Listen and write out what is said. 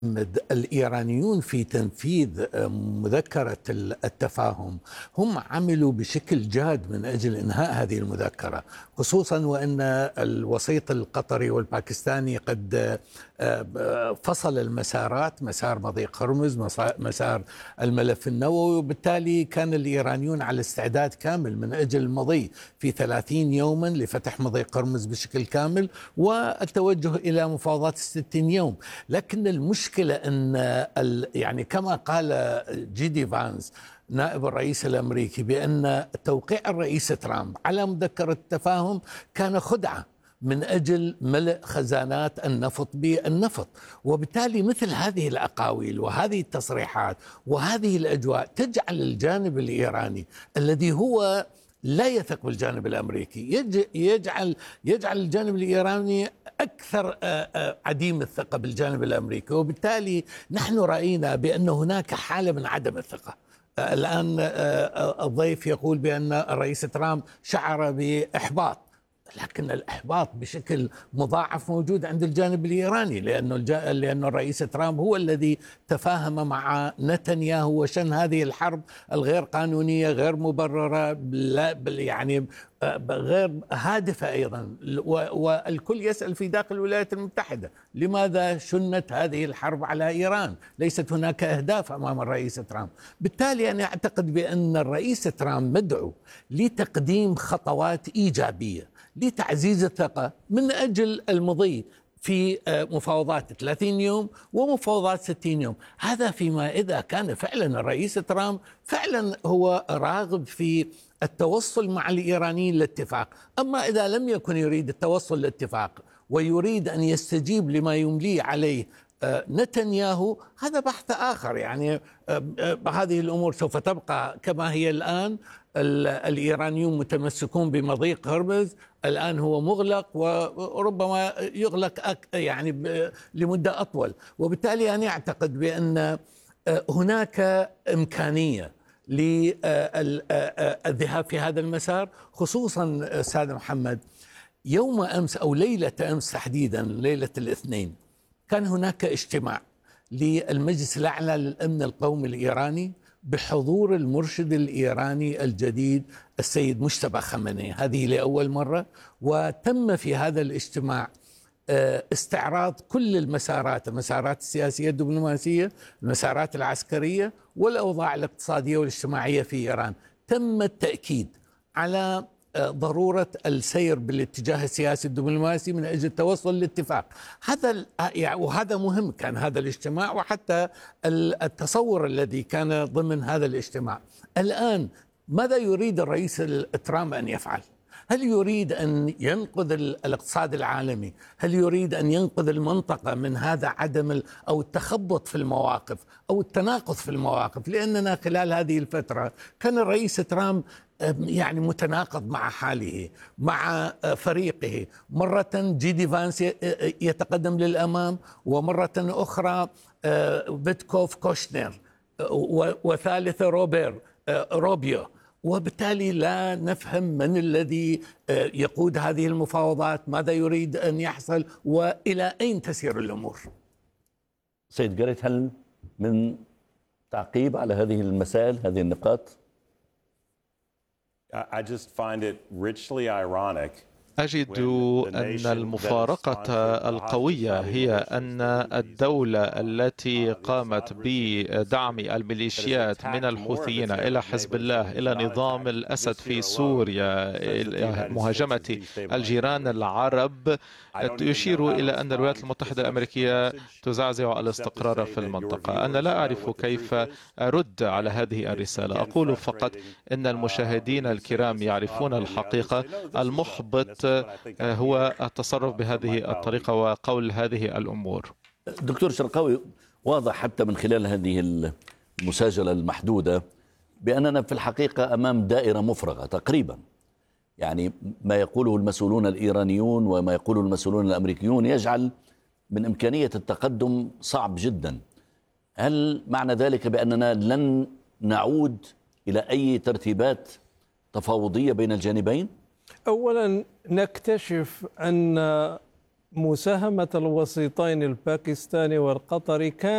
الإيرانيون في تنفيذ مذكرة التفاهم هم عملوا بشكل جاد من أجل إنهاء هذه المذكرة، خصوصا وأن الوسيط القطري والباكستاني قد فصل المسارات، مسار مضيق هرمز، مسار الملف النووي، وبالتالي كان الإيرانيون على استعداد كامل من أجل المضي في 30 يوما لفتح مضيق هرمز بشكل كامل والتوجه إلى مفاوضات 60 يوم. لكن المشكلة أن يعني كما قال جيدي فانس نائب الرئيس الأمريكي بأن توقيع الرئيس ترامب على مذكرة التفاهم كان خدعة من أجل ملء خزانات النفط بالنفط، وبالتالي مثل هذه الأقاويل وهذه التصريحات وهذه الأجواء تجعل الجانب الإيراني الذي هو لا يثق بالجانب الأمريكي يجعل الجانب الإيراني أكثر عديم الثقة بالجانب الأمريكي، وبالتالي نحن رأينا بأن هناك حالة من عدم الثقة. الآن الضيف يقول بأن الرئيس ترامب شعر بإحباط، لكن الإحباط بشكل مضاعف موجود عند الجانب الإيراني، لأن الرئيس ترامب هو الذي تفاهم مع نتنياهو وشن هذه الحرب الغير قانونية غير مبررة يعني غير هادفة أيضا. والكل يسأل في داخل الولايات المتحدة لماذا شنت هذه الحرب على إيران؟ ليست هناك أهداف أمام الرئيس ترامب. بالتالي أنا أعتقد بأن الرئيس ترامب مدعو لتقديم خطوات إيجابية لتعزيز الثقة من أجل المضي في مفاوضات 30 يوم ومفاوضات 60 يوم. هذا فيما إذا كان فعلا الرئيس ترامب فعلا هو راغب في التوصل مع الإيرانيين لاتفاق. أما إذا لم يكن يريد التوصل لاتفاق ويريد أن يستجيب لما يمليه عليه نتنياهو، هذا بحث آخر. يعني هذه الأمور سوف تبقى كما هي الآن. الإيرانيون متمسكون بمضيق هرمز، الآن هو مغلق وربما يغلق يعني لمدة أطول، وبالتالي أنا أعتقد بأن هناك إمكانية للذهاب في هذا المسار، خصوصا أستاذ محمد يوم أمس أو ليلة أمس تحديدا ليلة الاثنين كان هناك اجتماع للمجلس الأعلى للأمن القومي الإيراني بحضور المرشد الإيراني الجديد السيد مجتبى خامنئي، هذه لأول مرة. وتم في هذا الاجتماع استعراض كل المسارات السياسية الدبلوماسية، المسارات العسكرية والأوضاع الاقتصادية والاجتماعية في إيران. تم التأكيد على ضرورة السير بالاتجاه السياسي الدبلوماسي من أجل التوصل لاتفاق. وهذا مهم كان هذا الاجتماع، وحتى التصور الذي كان ضمن هذا الاجتماع. الآن ماذا يريد الرئيس ترامب أن يفعل؟ هل يريد أن ينقذ الاقتصاد العالمي؟ هل يريد أن ينقذ المنطقة من هذا عدم أو التخبط في المواقف أو التناقض في المواقف؟ لأننا خلال هذه الفترة كان الرئيس ترامب يعني متناقض مع حاله، مع فريقه. مرة جيدي فانس يتقدم للأمام، ومرة أخرى بيتكوف كوشنر، وثالثة روبيو. وبالتالي لا نفهم من الذي يقود هذه المفاوضات، ماذا يريد أن يحصل، وإلى أين تسير الأمور. سيد جاريت، هل من تعقيب على هذه المسائل، هذه النقاط؟ I just find it richly ironic. أجد أن المفارقة القوية هي أن الدولة التي قامت بدعم الميليشيات من الحوثيين إلى حزب الله إلى نظام الأسد في سوريا إلى مهاجمة الجيران العرب يشير إلى أن الولايات المتحدة الأمريكية تزعزع الاستقرار في المنطقة. أنا لا أعرف كيف أرد على هذه الرسالة. أقول فقط أن المشاهدين الكرام يعرفون الحقيقة. المحبط هو التصرف بهذه الطريقة وقول هذه الأمور. دكتور شرقاوي، واضح حتى من خلال هذه المساجلة المحدودة بأننا في الحقيقة أمام دائرة مفرغة تقريبا. يعني ما يقوله المسؤولون الإيرانيون وما يقوله المسؤولون الأمريكيون يجعل من إمكانية التقدم صعب جدا. هل معنى ذلك بأننا لن نعود إلى أي ترتيبات تفاوضية بين الجانبين؟ أولا نكتشف أن مساهمة الوسيطين الباكستاني والقطري كان